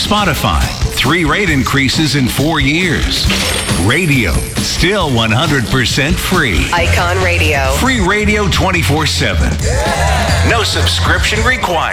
Spotify, 3 rate increases in 4 years. Radio, still 100% free. Icon Radio. Free radio 24/7. No subscription required.